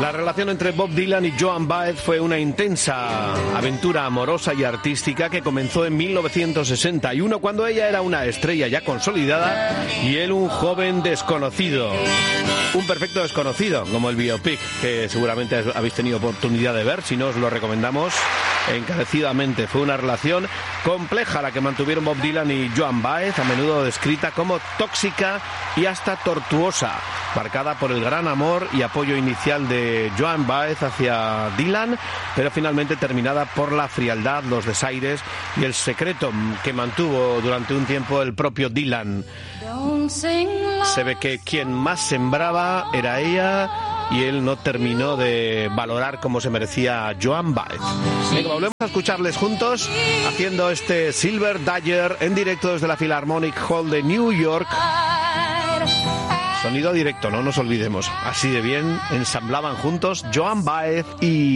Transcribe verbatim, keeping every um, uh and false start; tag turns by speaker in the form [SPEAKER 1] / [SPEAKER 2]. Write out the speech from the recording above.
[SPEAKER 1] La relación entre Bob Dylan y Joan Baez fue una intensa aventura amorosa y artística que comenzó en mil novecientos sesenta y uno, cuando ella era una estrella ya consolidada y él un joven desconocido. Un perfecto desconocido, como el biopic, que seguramente habéis tenido oportunidad de ver. Si no, os lo recomendamos encarecidamente. Fue una relación compleja la que mantuvieron Bob Dylan y Joan Baez, a menudo descrita como tóxica y hasta tortuosa, marcada por el gran amor y apoyo inicial de Joan Baez hacia Dylan, pero finalmente terminada por la frialdad, los desaires y el secreto que mantuvo durante un tiempo el propio Dylan. Se ve que quien más sembraba era ella, y él no terminó de valorar como se merecía a Joan Baez. Venga, volvemos a escucharles juntos haciendo este Silver Dagger en directo desde la Philharmonic Hall de New York. Sonido directo, no nos olvidemos. Así de bien ensamblaban juntos Joan Baez y